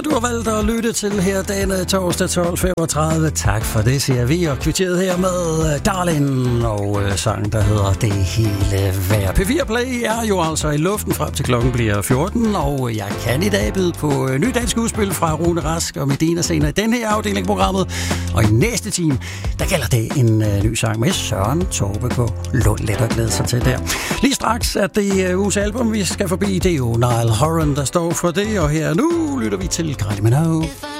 Du har valgt at lytte til her denne torsdag 12.35. Tak for det, siger vi, og kvitteret her med Darling og sangen, der hedder Det hele værd. P4 Play er jo altså i luften frem til klokken bliver 14, og jeg kan i dag byde på ny dansk udspil fra Rune Rask og Medina senere i den her afdeling af programmet. Og i næste time, der gælder det en ny sang med Søren Tove på Lund. Let at glæde sig til der. Lige straks er det uges album, vi skal forbi. Det er jo Niall Horan, der står for det, og her nu lytter vi til Kylie Minogue.